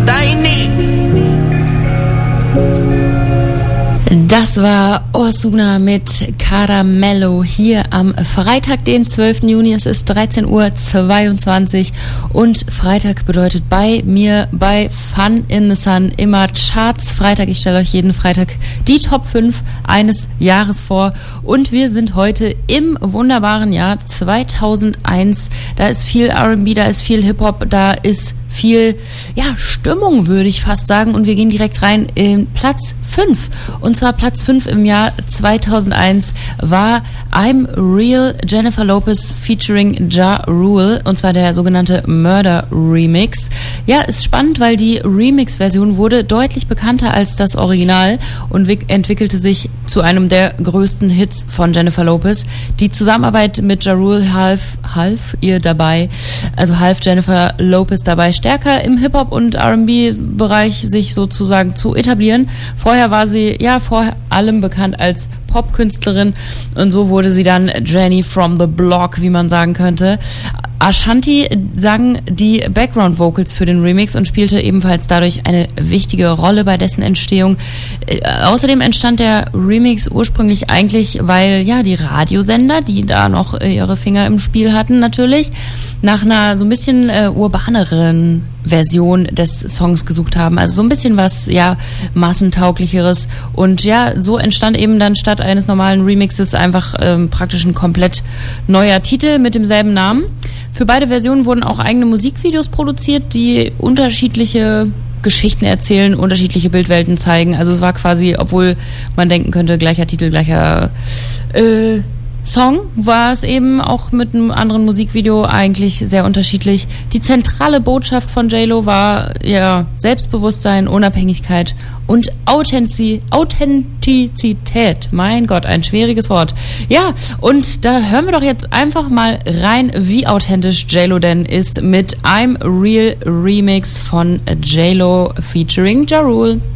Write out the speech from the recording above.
Daini. Das war Ozuna mit Caramello hier am Freitag, den 12. Juni. Es ist 13:22 Uhr und Freitag bedeutet bei mir bei Fun in the Sun immer Charts Freitag. Ich stelle euch jeden Freitag die Top 5 eines Jahres vor und wir sind heute im wunderbaren Jahr 2001. Da ist viel R&B, da ist viel Hip-Hop, da ist viel, Stimmung, würde ich fast sagen. Und wir gehen direkt rein in Platz 5. Und zwar Platz 5 im Jahr 2001 war I'm Real Jennifer Lopez featuring Ja Rule. Und zwar der sogenannte Murder Remix. Ja, ist spannend, weil die Remix-Version wurde deutlich bekannter als das Original und entwickelte sich zu einem der größten Hits von Jennifer Lopez. Die Zusammenarbeit mit Ja Rule half ihr dabei, also half Jennifer Lopez dabei, stärker im Hip-Hop- und R&B-Bereich sich sozusagen zu etablieren. Vorher war sie vor allem bekannt als Popkünstlerin und so wurde sie dann Jenny from the Block, wie man sagen könnte. Ashanti sang die Background-Vocals für den Remix und spielte ebenfalls dadurch eine wichtige Rolle bei dessen Entstehung. Außerdem entstand der Remix ursprünglich eigentlich, weil die Radiosender, die da noch ihre Finger im Spiel hatten natürlich, nach einer so ein bisschen urbaneren Version des Songs gesucht haben. Also so ein bisschen was, massentauglicheres. Und so entstand eben dann statt eines normalen Remixes einfach praktisch ein komplett neuer Titel mit demselben Namen. Für beide Versionen wurden auch eigene Musikvideos produziert, die unterschiedliche Geschichten erzählen, unterschiedliche Bildwelten zeigen. Also es war quasi, obwohl man denken könnte, gleicher Titel, gleicher Song, war es eben auch mit einem anderen Musikvideo eigentlich sehr unterschiedlich. Die zentrale Botschaft von J-Lo war Selbstbewusstsein, Unabhängigkeit und Authentizität. Mein Gott, ein schwieriges Wort. Ja, und da hören wir doch jetzt einfach mal rein, wie authentisch J-Lo denn ist mit I'm Real Remix von J-Lo featuring Ja Rule.